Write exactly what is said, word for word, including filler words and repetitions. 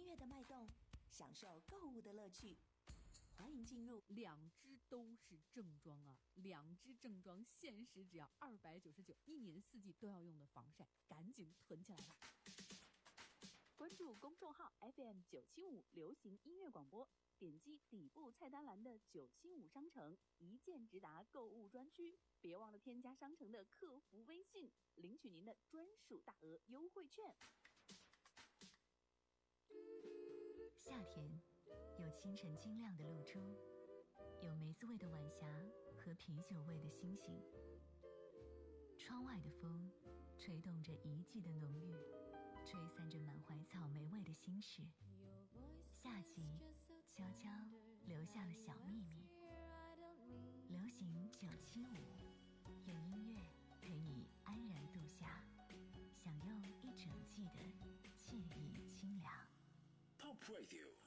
乐的脉动，享受购物的乐趣。欢迎进入。 两支都是正装啊，两支正装限时只要二百九十九，一年四季都要用的防晒，赶紧囤起来吧！关注公众号 F M 九七五流行音乐广播，点击底部菜单栏的九七五商城，一键直达购物专区。别忘了添加商城的客服微信，领取您的专属大额优惠券。 夏天有清晨清亮的露珠，有梅子味的晚霞和啤酒味的星星。窗外的风吹动着一季的浓郁，吹散着满怀草莓味的心事。夏季悄悄留下了小秘密。流行九七五，用音乐陪你安然度夏，享用一整季的惬意清凉。 Pop Radio